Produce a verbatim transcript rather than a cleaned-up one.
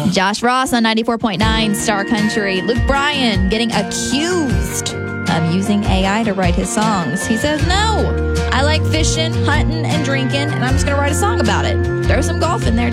Josh Ross on ninety-four point nine Star Country. Luke Bryan getting accused of using A I to write his songs. He says, no, I like fishing, hunting, and drinking, and I'm just going to write a song about it. Throw some golf in there,